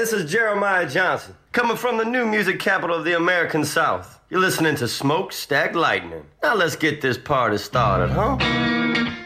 this is Jeremiah Johnson, coming from the new music capital of the American South. You're listening to Smokestack Lightning. Now let's get this party started, huh?